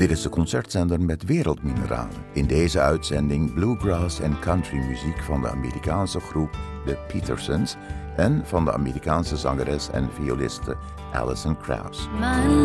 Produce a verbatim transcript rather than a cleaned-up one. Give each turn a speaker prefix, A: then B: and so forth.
A: Dit is de concertzender met wereldmineralen. In deze uitzending bluegrass en country muziek van de Amerikaanse groep de Petersons en van de Amerikaanse zangeres en violiste Alison Krauss.